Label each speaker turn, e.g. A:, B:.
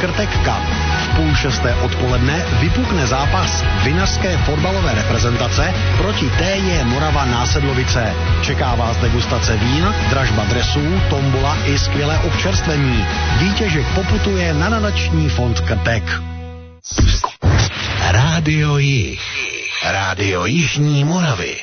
A: Krtek Cup. V 5:30 odpoledne vypukne zápas vinařské fotbalové reprezentace proti TJ Morava Násedlovice. Čeká vás degustace vín, dražba dresů, tombola i skvělé občerstvení. Vítěžek poputuje na nadační fond Krtek.
B: Rádio Jih. Rádio Jižní Moravy.